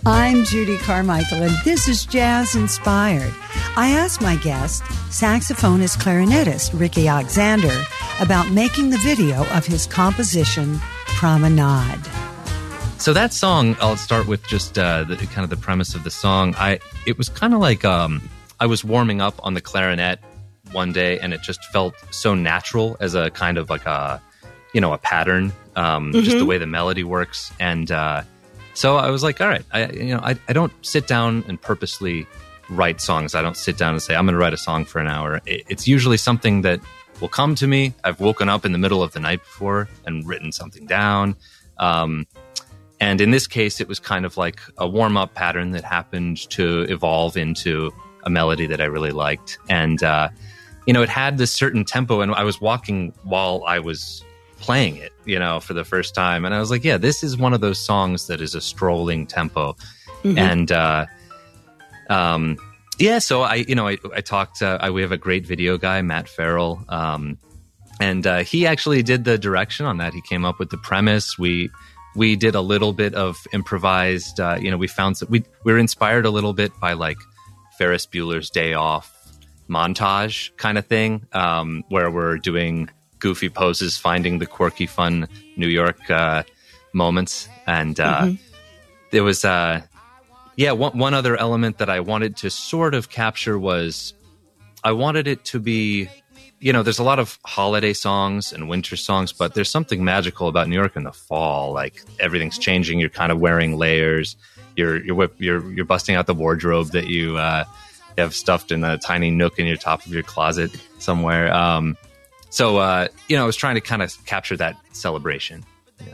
I'm Judy Carmichael, and this is Jazz Inspired. I asked my guest, saxophonist clarinetist Ricky Alexander, about making the video of his composition, Promenade. So that song, I'll start with just the premise of the song. It was kind of like I was warming up on the clarinet one day, and it just felt so natural as a kind of like a pattern, just the way the melody works. And so I was like, all right, I don't sit down and purposely write songs. I don't sit down and say, I'm going to write a song for an hour. It's usually something that will come to me. I've woken up in the middle of the night before and written something down. And in this case, it was kind of like a warm-up pattern that happened to evolve into a melody that I really liked. And, it had this certain tempo, and I was walking while I was playing it, for the first time. And I was like, yeah, this is one of those songs that is a strolling tempo. Mm-hmm. And, so I talked, we have a great video guy, Matt Farrell. And he actually did the direction on that. He came up with the premise. We did a little bit of improvised, we found we were inspired a little bit by like Ferris Bueller's Day Off montage kind of thing, where we're doing goofy poses, finding the quirky, fun New York moments. And there was, one other element that I wanted to sort of capture was I wanted it to be, there's a lot of holiday songs and winter songs, but there's something magical about New York in the fall. Like everything's changing. You're kind of wearing layers. You're busting out the wardrobe that you have stuffed in a tiny nook in your top of your closet somewhere. So I was trying to kind of capture that celebration.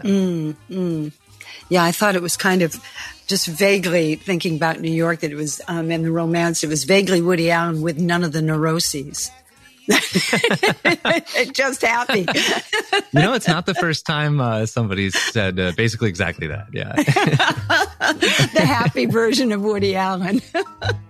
Yeah, I thought it was kind of just vaguely thinking about New York, that it was, and the romance, it was vaguely Woody Allen with none of the neuroses. Just happy. It's not the first time somebody's said basically exactly that. Yeah. The happy version of Woody Allen.